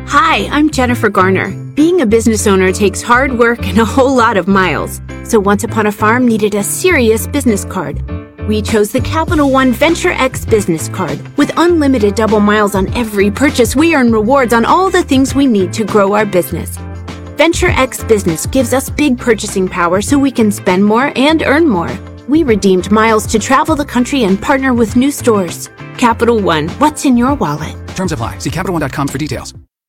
Hi, I'm Jennifer Garner. Being a business owner takes hard work and a whole lot of miles. So Once Upon a Farm needed a serious business card. We chose the Capital One Venture X business card. With unlimited double miles on every purchase, we earn rewards on all the things we need to grow our business. Venture X Business gives us big purchasing power so we can spend more and earn more. We redeemed miles to travel the country and partner with new stores. Capital One, what's in your wallet? Terms apply. See CapitalOne.com for details.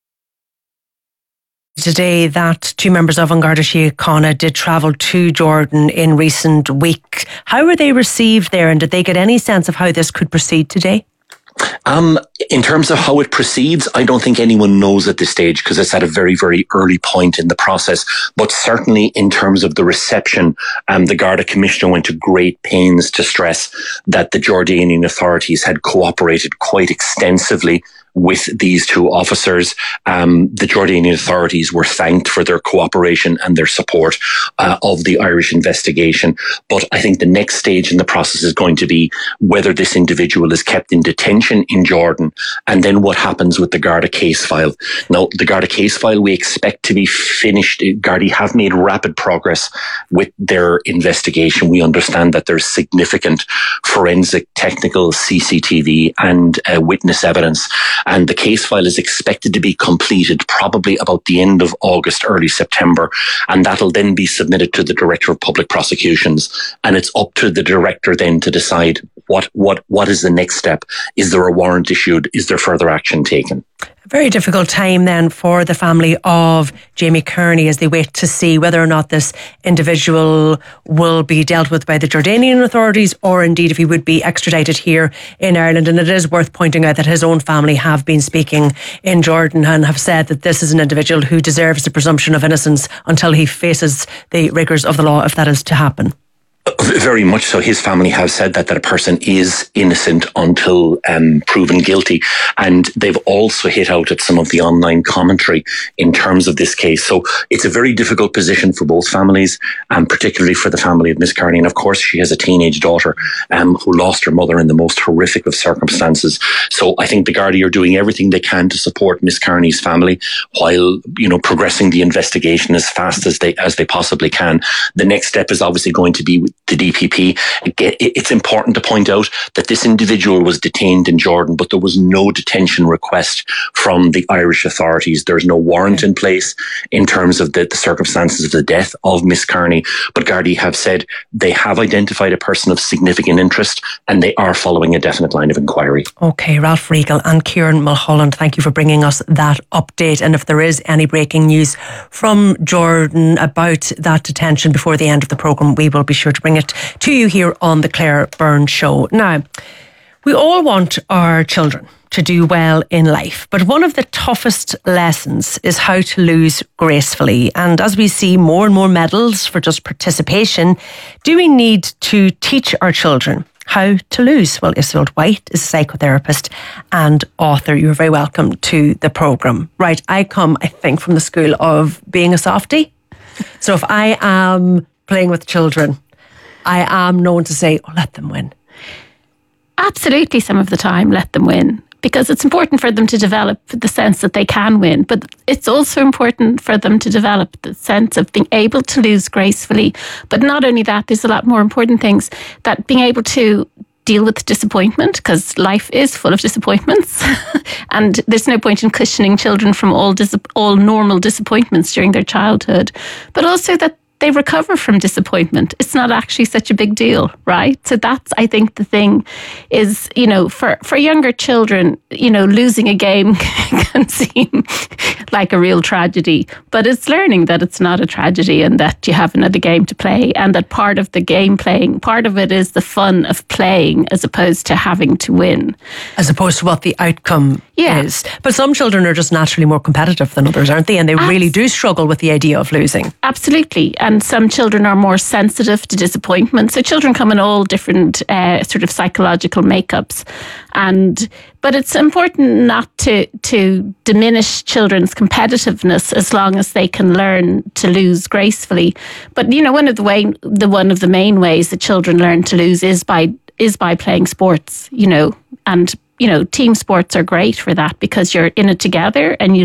Today that two members of An Garda Síochána did travel to Jordan in recent week. How were they received there, and did they get any sense of how this could proceed today? In terms of how it proceeds, I don't think anyone knows at this stage because it's at a very, very early point in the process. But certainly in terms of the reception, the Garda Commissioner went to great pains to stress that the Jordanian authorities had cooperated quite extensively with these two officers. The Jordanian authorities were thanked for their cooperation and their support of the Irish investigation. But I think the next stage in the process is going to be whether this individual is kept in detention in Jordan, and then what happens with the Garda case file. Now, the Garda case file we expect to be finished. Gardaí have made rapid progress with their investigation. We understand that there's significant forensic, technical, CCTV and witness evidence. And the case file is expected to be completed probably about the end of August, early September. And that'll then be submitted to the Director of Public Prosecutions. And it's up to the Director then to decide what is the next step. Is there a warrant issued? Is there further action taken? A very difficult time then for the family of Jamie Kearney as they wait to see whether or not this individual will be dealt with by the Jordanian authorities, or indeed if he would be extradited here in Ireland. And it is worth pointing out that his own family have been speaking in Jordan and have said that this is an individual who deserves the presumption of innocence until he faces the rigours of the law, if that is to happen. Very much so. His family have said that a person is innocent until proven guilty. And they've also hit out at some of the online commentary in terms of this case. So it's a very difficult position for both families, and particularly for the family of Miss Kearney. And of course, she has a teenage daughter who lost her mother in the most horrific of circumstances. So I think the Gardaí are doing everything they can to support Miss Kearney's family while, progressing the investigation as fast as they possibly can. The next step is obviously going to be with the DPP. Again, it's important to point out that this individual was detained in Jordan, but there was no detention request from the Irish authorities. There's no warrant in place in terms of the circumstances of the death of Miss Kearney. But Gardaí have said they have identified a person of significant interest and they are following a definite line of inquiry. Okay, Ralph Regal and Kieran Mulholland, thank you for bringing us that update. And if there is any breaking news from Jordan about that detention before the end of the programme, we will be sure to bring it to you here on the Claire Byrne Show. Now, we all want our children to do well in life, but one of the toughest lessons is how to lose gracefully. And as we see more and more medals for just participation, do we need to teach our children how to lose? Well, Iseult White is a psychotherapist and author. You're very welcome to the programme. Right, I come, I think, from the school of being a softie. So if I am playing with children, I am known to say, let them win. Absolutely, some of the time, let them win. Because it's important for them to develop the sense that they can win. But it's also important for them to develop the sense of being able to lose gracefully. But not only that, there's a lot more important things, that being able to deal with disappointment, because life is full of disappointments. And there's no point in cushioning children from all normal disappointments during their childhood. But also that they recover from disappointment. It's not actually such a big deal, right? So that's, I think, the thing is, for younger children, losing a game can seem like a real tragedy, but it's learning that it's not a tragedy and that you have another game to play, and that part of the game playing, part of it is the fun of playing as opposed to having to win. As opposed to what the outcome is. But some children are just naturally more competitive than others, aren't they? And they really do struggle with the idea of losing. Absolutely. And some children are more sensitive to disappointment. So children come in all different sort of psychological makeups. But it's important not to diminish children's competitiveness as long as they can learn to lose gracefully. But one of the main ways that children learn to lose is by playing sports. And team sports are great for that because you're in it together and you